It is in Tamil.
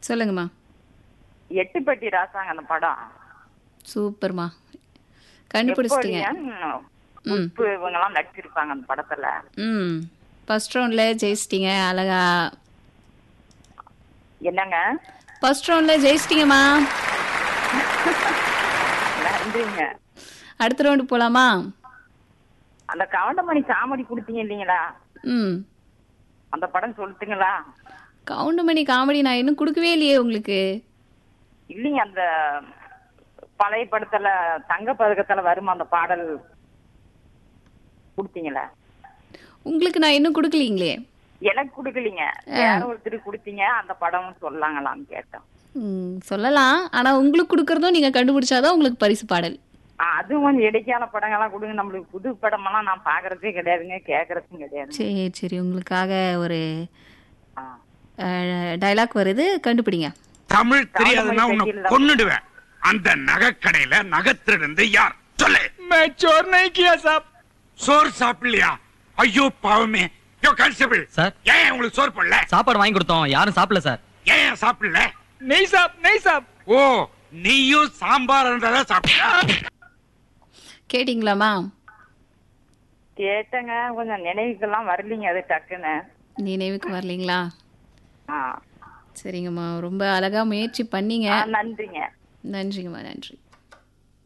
சொல்லுங்கம்மா. எட்டுப்பட்டி ராசாங்க அந்த படம். சூப்பர்மா. கண்டுபிடிச்சிட்டீங்க. எப்படியா ம். உப்பு இவங்கெல்லாம் நடிச்சிருப்பாங்க அந்த படத்துல. ம். ஃபர்ஸ்ட் ரவுண்ட்ல ஜெயிச்சிட்டீங்க அழகா. என்னங்க? ஃபர்ஸ்ட் ரவுண்ட்ல ஜெயிச்சிட்டீங்கம்மா. நன்றிங்க. அடுத்த ரவுண்டு போலாமா? அந்த கவுண்டமணி காமெடி கொடுத்தீங்க இல்லைங்களா, ம். அந்த படம் சொல்லிட்டுங்களா? கவுண்டமணி காமெடி நான் இன்னும் கொடுக்கவே இல்லையே உங்களுக்கு. இல்லைங்க, அந்த பழைய படத்துல தங்க பதக்கத்துல வருமா அந்த பாடல் கொடுத்தீங்களா? உங்களுக்கு நான் இன்னும் கொடுக்கலீங்களே. எனக்கு கொடுக்கலீங்க, வேற ஒருத்தருக்கு கொடுத்தீங்க. அந்த படம் சொல்லாங்களான்னு கேட்டேன். சொல்லலாம். ஆனா உங்களுக்கு கொடுக்கறதும் நீங்க கண்டுபிடிச்சாதான் உங்களுக்கு பரிசு பாடல். அதுவும் கொஞ்சம் இடைக்கால படங்கள்லாம் கொடுங்க. நம்மளுக்கு புது படமெல்லாம் நான் பாக்குறதே கிடையாதுங்க, கேக்குறதும் கிடையாது. சரி சரி, உங்களுக்காக ஒரு ஆ. டைலாக் வருது, கண்டுபிடிங்க. தமிழ் தெரியாதுன்னா உன்னை கொன்னுடுவேன். அந்த நகைக்கடையில நகை திருடந்து யார் சொல்லு? मैं चोर नहीं किया साहब. சோறு சாப்பிடலையா? ஐயோ பாவமே. யோ கான்ஸ்டபிள் சார். ஏன் உங்களுக்கு சோறு போடல? சாப்பாடு வாங்கி கொடுத்தோம், யாரும் சாப்பிடல சார். ஏன் சாப்பிடல? नहीं साहब, नहीं साहब. ஓ, நீயும் சாம்பார் இருந்ததா சாப்பிட்ட? கேட்டிங்களாமா? கேட்டேங்க, கொஞ்சம் நினைவுக்கெல்லாம் வரலீங்க அது டக்குன்னு. நினைவுக்கு வரலீங்களா? ஆ. சரிங்கம்மா, ரொம்ப அழகா முயற்சி பண்ணீங்க. நன்றிங்க. நன்றிங்கம்மா, நன்றி.